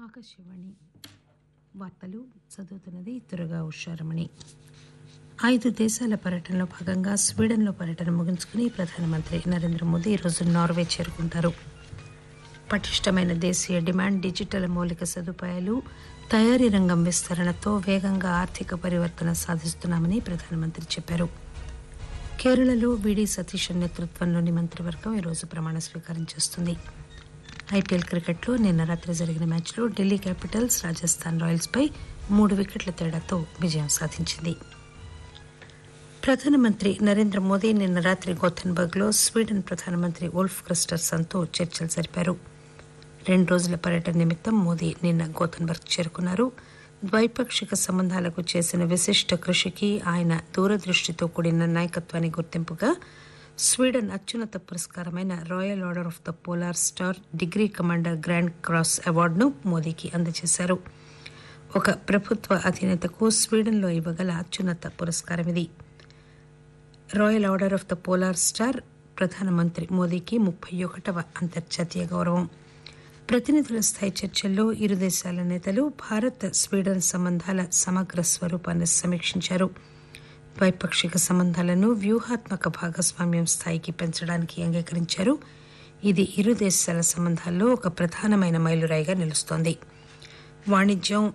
ఆకాశవాణి వార్తలు చదువుతున్నది దుర్గా ఉషారమణి. 5 దేశాల పర్యటనలో భాగంగా స్వీడన్లో పర్యటన ముగించుకుని ప్రధానమంత్రి నరేంద్ర మోదీ ఈరోజు నార్వే చేరుకుంటారు. పటిష్టమైన దేశీయ డిమాండ్, డిజిటల్ మౌలిక సదుపాయాలు, తయారీ రంగం విస్తరణతో వేగంగా ఆర్థిక పరివర్తన సాధిస్తున్నామని ప్రధానమంత్రి చెప్పారు. కేరళలో వీడీ సతీశన్ నేతృత్వంలోని మంత్రివర్గం ఈరోజు ప్రమాణ స్వీకారం చేస్తుంది. ఐపీఎల్ క్రికెట్లో నిన్న రాత్రి జరిగిన మ్యాచ్లో ఢిల్లీ క్యాపిటల్స్ రాజస్థాన్ రాయల్స్పై 3 వికెట్ల తేడాతో విజయం సాధించింది. ప్రధానమంత్రి నరేంద్ర మోదీ నిన్న రాత్రి గోథెన్బర్గ్లో స్వీడన్ ప్రధానమంత్రి ఉల్ఫ్ క్రిస్టర్సన్తో చర్చలు జరిపారు. 2 రోజుల పర్యటన నిమిత్తం మోదీ నిన్న గోథెన్బర్గ్ చేరుకున్నారు. ద్వైపాక్షిక సంబంధాలకు చేసిన విశిష్ట కృషికి, ఆయన దూరదృష్టితో కూడిన నాయకత్వానికి గుర్తింపుగా స్వీడన్ అత్యున్నత పురస్కారమైన royal order of the polar star degree commander grand cross అవార్డును మోదీకి అందజేశారు. ఒక ప్రభుత్వ అధినేతకు స్వీడన్లో ఇవ్వగల అత్యున్నత పురస్కారం ఇది. Royal order of the polar star ప్రధానమంత్రి మోదీకి 31వ అంతర్జాతీయ గౌరవం. ప్రతినిధుల స్థాయి చర్చల్లో ఇరు దేశాల నేతలు భారత్ స్వీడన్ సంబంధాల సమగ్ర స్వరూపాన్ని సమీక్షించారు. ద్వైపాక్షిక సంబంధాలను వ్యూహాత్మక భాగస్వామ్యం స్థాయికి పెంచడానికి అంగీకరించారు. ఇది ఇరు దేశాల సంబంధాల్లో ఒక ప్రధానమైన మైలురాయిగా నిలుస్తోంది. వాణిజ్యం,